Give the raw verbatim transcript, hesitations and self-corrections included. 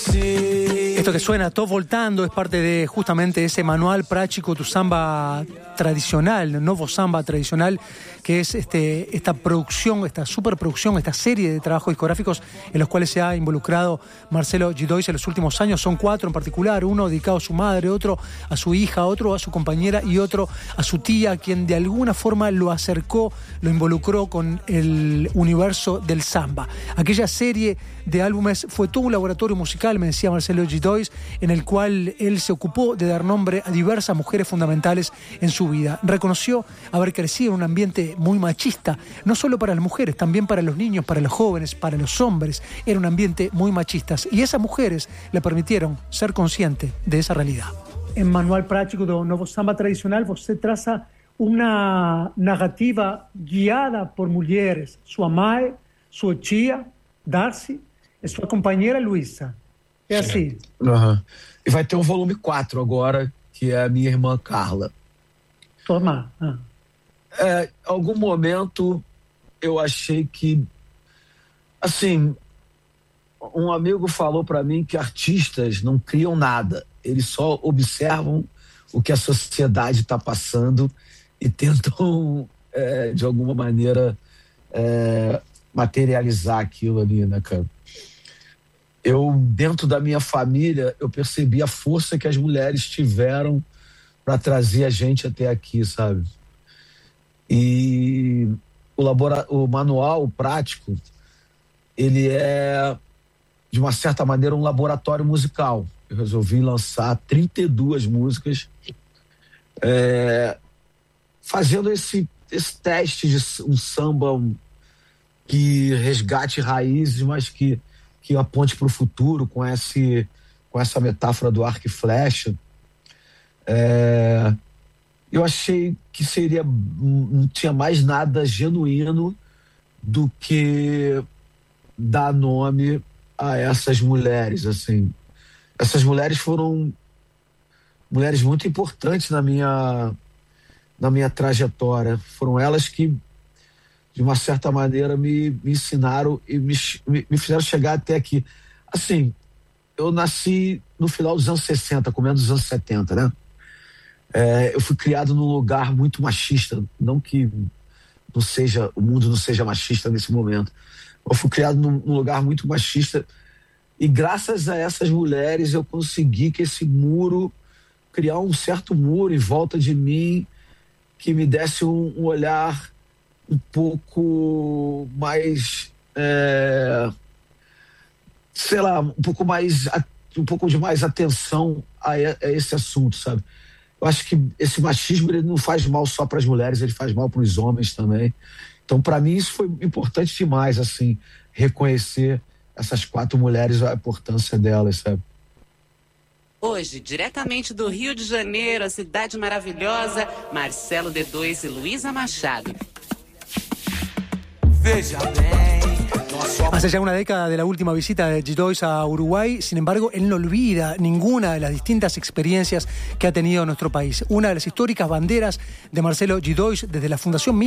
Esto que suena, Top Voltando, es parte de justamente ese manual práctico tu samba tradicional, Novo Samba tradicional, que es este, esta producción, esta superproducción, esta serie de trabajos discográficos en los cuales se ha involucrado Marcelo Gidois en los últimos años. Son cuatro en particular, uno dedicado a su madre, otro a su hija, otro a su compañera y otro a su tía, quien de alguna forma lo acercó, lo involucró con el universo del samba. Aquella serie de álbumes fue todo un laboratorio musical, me decía Marcelo Gidois, en el cual él se ocupó de dar nombre a diversas mujeres fundamentales en su vida. Reconoció haber crecido en un ambiente muy machista, no solo para las mujeres, también para los niños, para los jóvenes, para los hombres. Era un ambiente muy machista y esas mujeres le permitieron ser consciente de esa realidad. En Manual Prático do Novo Samba Tradicional, você traça uma narrativa guiada por mulheres, sua mãe, sua tia, Darcy, e sua companheira Luísa. É assim. Uhum. E vai ter um volume quatro agora, que é a minha irmã Carla. Toma. Ah. É, em algum momento eu achei que, assim, um amigo falou para mim que artistas não criam nada, eles só observam o que a sociedade está passando e tentam, é, de alguma maneira, é, materializar aquilo ali, né, cara? Eu, dentro da minha família, eu percebi a força que as mulheres tiveram para trazer a gente até aqui, sabe? E o, labora- o manual prático, ele é, de uma certa maneira, um laboratório musical. Eu resolvi lançar trinta e duas músicas, é, fazendo esse, esse teste de um samba que resgate raízes, mas que que aponte para o futuro com, esse, com essa metáfora do arco e flecha. É, eu achei que seria, não tinha mais nada genuíno do que dar nome a essas mulheres, assim. Essas mulheres foram mulheres muito importantes na minha, na minha trajetória. Foram elas que, de uma certa maneira, me, me ensinaram e me, me, me fizeram chegar até aqui. Assim, eu nasci no final dos anos sessenta, começo dos anos setenta, né? É, eu fui criado num lugar muito machista, não que não seja, o mundo não seja machista nesse momento. Eu fui criado num, num lugar muito machista e graças a essas mulheres eu consegui que esse muro, criar um certo muro em volta de mim que me desse um, um olhar um pouco mais, é, sei lá, um pouco mais, um pouco de mais atenção a, a esse assunto, sabe? Eu acho que esse machismo, ele não faz mal só para as mulheres, ele faz mal para os homens também. Então, para mim, isso foi importante demais, assim, reconhecer essas quatro mulheres, a importância delas, sabe? Hoje, diretamente do Rio de Janeiro, a cidade maravilhosa, Marcelo D dois e Luísa Machado. Hace ya una década de la última visita de Gidois a Uruguay, sin embargo, él no olvida ninguna de las distintas experiencias que ha tenido nuestro país. Una de las históricas banderas de Marcelo Gidois desde la fundación